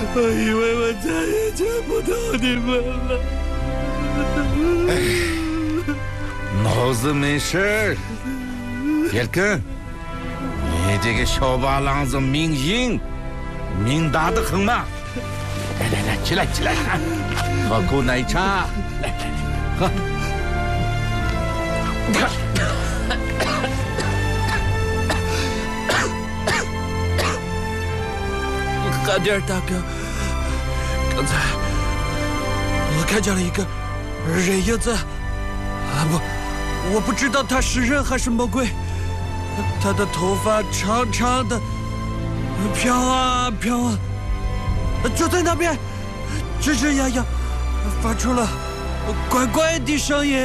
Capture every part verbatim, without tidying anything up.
我以为我再也见不到你们了。 哎，老子没事儿。别跟，你这个小八郎子命硬，命大得很嘛。来来来，起来起来，喝口奶茶，来来来，喝。 哈迪尔大哥，刚才我看见了一个人影子，啊不，我不知道他是人还是魔鬼。他的头发长长的，飘啊飘啊，就在那边，吱吱呀呀，发出了怪怪的声音。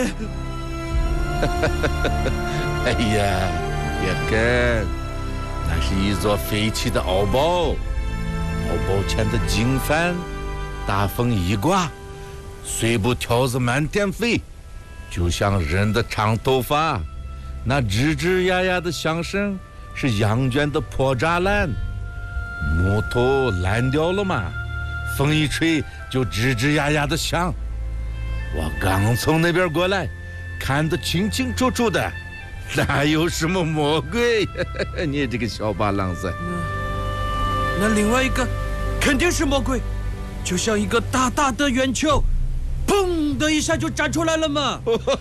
哎呀，别跟，那是一座废弃的敖堡。敖堡前的经幡，大风一刮，碎布条子满天飞，就像人的长头发。那吱吱呀呀的响声是羊圈的破栅栏，木头烂掉了嘛，风一吹就吱吱呀呀的响。我刚从那边过来，看得清清楚楚的，哪有什么魔鬼？你这个小八郎子。 那另外一个肯定是魔鬼，就像一个大大的圆球，砰的一下就炸出来了嘛。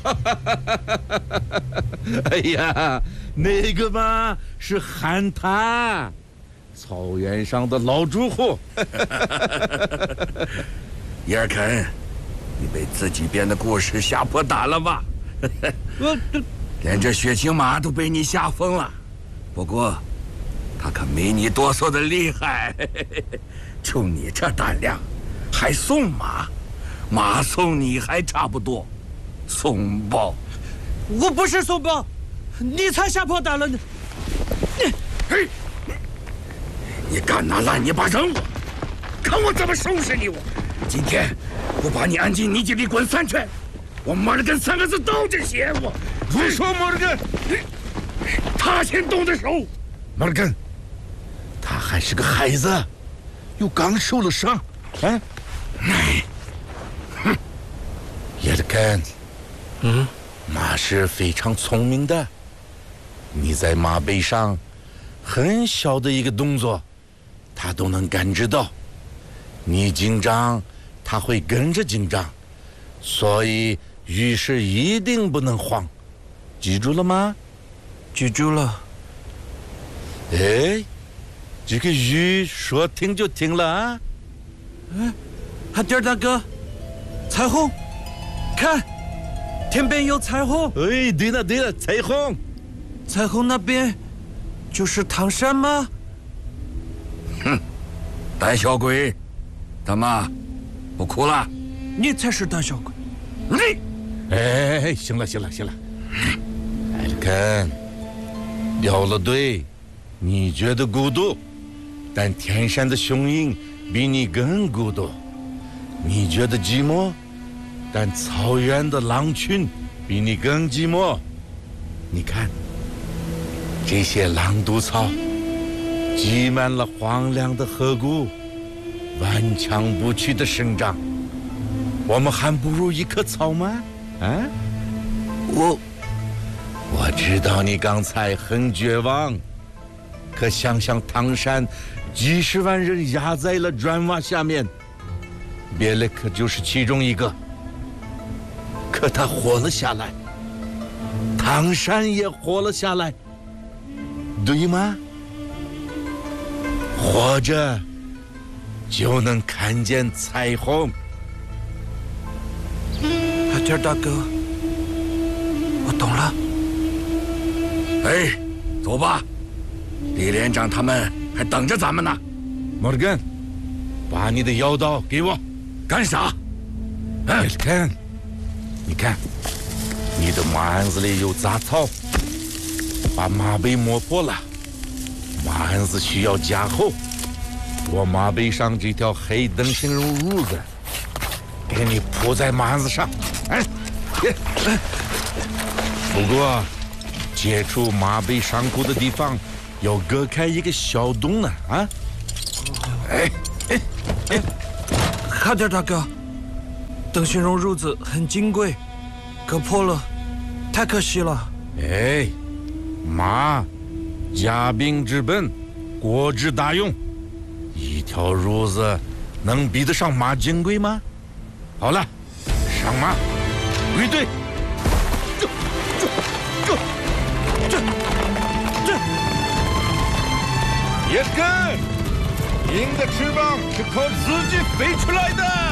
哎呀，那个嘛是旱獭，草原上的老诸户。 叶尔肯，你被自己编的故事吓破胆了吧？ 我连这血腥马都被你吓疯了。不过他可没你哆嗦的厉害。就你这胆量，还送马？马送你还差不多，送包。 我不是送包，你才吓破胆了呢。 你，嘿，你敢拿烂泥巴扔我？看我怎么收拾你！我今天不把你安进泥井里滚三圈，我摩尔根三个字倒着写。我胡说，摩尔根！ 他先动的手。 摩尔根，他还是个孩子，又刚受了伤。啊， 哎， 哼，叶尔根， 嗯。 马是非常聪明的，你在马背上很小的一个动作，它都能感知到。你紧张，它会跟着紧张，所以鱼是一定不能慌，记住了吗？ 记住了。 哎，这个鱼说停就停了啊！ 哎，哈迪尔大哥，彩虹，看。天边有彩虹。 哎，对了对了，彩虹。 彩虹那边就是唐山吗？ 哼，胆小鬼，怎么不哭了？ 你才是胆小鬼。 你， 哎，行了行了行了。艾利肯，掉了队，你觉得孤独，但天山的雄鹰比你更孤独。你觉得寂寞，但草原的狼群比你更寂寞。你看，这些狼毒草挤满了荒凉的河谷，顽强不屈地生长。我们还不如一棵草吗？啊？ 我我知道你刚才很绝望，可想想唐山几十万人压在了砖瓦下面，别勒克就是其中一个。可他活了下来，唐山也活了下来，对吗？活着就能看见彩虹。 海天大哥，我懂了。 哎，走吧，李连长他们还等着咱们呢。 摩尔根，把你的腰刀给我。 干啥？ 哎，看，你看，你的马鞍子里有杂草，把马背磨破了。马鞍子需要加厚，我马背上这条黑灯芯褥子，给你铺在马鞍子上。哎，哎，不过接触马背伤口的地方要割开一个小洞呢，啊！ 哎， 哎哎，卡点大哥，邓新荣褥子很金贵，可破了，太可惜了。 哎，马，家兵之本，国之大用，一条褥子能比得上马金贵吗？好了，上马，归队。这这这这这，叶根，鹰的翅膀是靠自己飞出来的。